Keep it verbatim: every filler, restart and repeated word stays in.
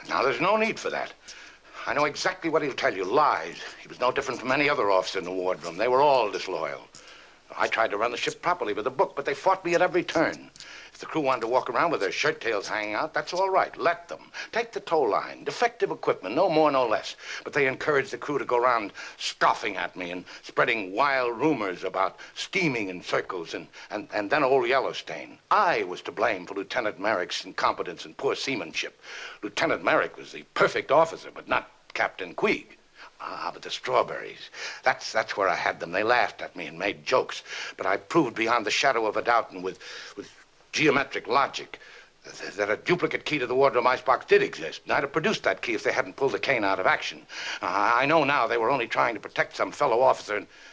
Now, there's no need for that. I know exactly what he'll tell you. Lies. He was no different from any other officer in the wardroom. They were all disloyal. I tried to run the ship properly with a book, but they fought me at every turn. If the crew wanted to walk around with their shirt tails hanging out, that's all right. Let them. Take the tow line. Defective equipment, no more, no less. But they encouraged the crew to go around scoffing at me and spreading wild rumors about steaming in circles and, and, and then old Yellowstain. I was to blame for Lieutenant Merrick's incompetence and poor seamanship. Lieutenant Merrick was the perfect officer, but not Captain Queeg. Ah, but the strawberries, that's that's where I had them. They laughed at me and made jokes. But I proved beyond the shadow of a doubt and with, with geometric logic th that a duplicate key to the wardroom icebox did exist. And I'd have produced that key if they hadn't pulled the cane out of action. Uh, I know now they were only trying to protect some fellow officer and